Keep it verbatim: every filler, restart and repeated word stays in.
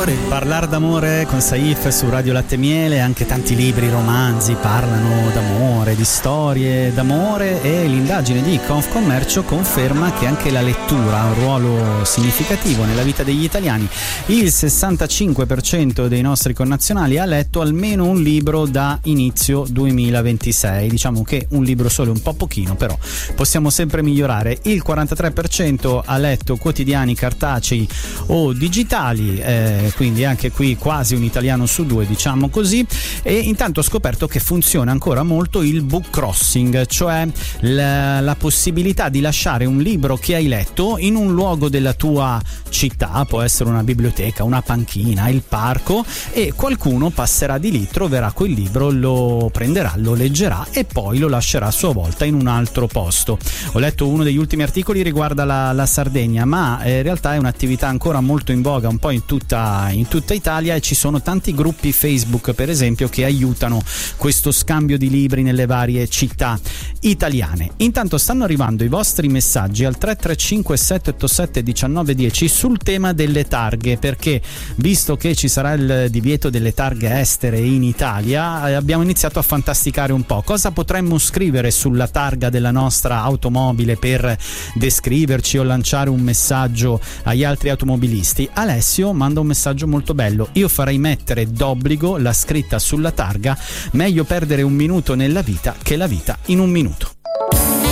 d'amore. Parlar d'amore con Saif su Radio Latte e Miele, anche tanti libri, romanzi parlano d'amore, di storie d'amore, e l'indagine di Confcommercio conferma che anche la lettura ha un ruolo significativo nella vita degli italiani. Il sessantacinque per cento dei nostri connazionali ha letto almeno un libro da inizio duemilaventisei. Diciamo che un libro solo è un po' pochino, però possiamo sempre migliorare. Il quarantatré per cento ha letto quotidiani cartacei o digitali, eh, quindi anche qui quasi un italiano su due, diciamo così. E intanto ho scoperto che funziona ancora molto il book crossing, cioè la, la possibilità di lasciare un libro che hai letto in un luogo della tua città, può essere una biblioteca, una panchina, il parco, e qualcuno passerà di lì, troverà quel libro, lo prenderà, lo leggerà e poi lo lascerà a sua volta in un altro posto. Ho letto uno degli ultimi articoli riguarda la, la Sardegna, ma eh, in realtà è un'attività ancora molto in voga un po' in tutta, in tutta Italia, e ci sono tanti gruppi Facebook, per esempio, che aiutano questo scambio di libri nelle varie città italiane. Intanto stanno arrivando i vostri messaggi al tre tre cinque sette otto sette uno nove uno zero sul tema delle targhe, perché visto che ci sarà il divieto delle targhe estere in Italia, abbiamo iniziato a fantasticare un po'. Cosa potremmo scrivere sulla targa della nostra automobile per descriverci o lanciare un messaggio agli altri automobilisti? Alessio manda un messaggio molto bello: io farei mettere d'obbligo la scritta sulla targa: meglio perdere un minuto nella vita che la vita in un minuto.